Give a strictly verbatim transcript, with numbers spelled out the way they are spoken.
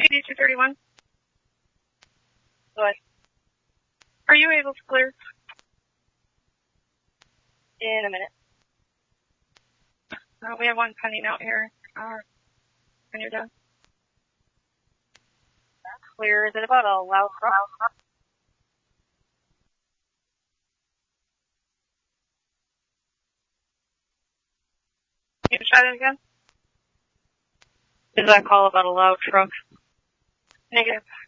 K D two thirty-one. What? Are you able to clear? In a minute. Uh, we have one pending out here. Uh, when you're done. Clear. Is it about a loud truck? Can you try that again? Is that call about a loud truck? Negative.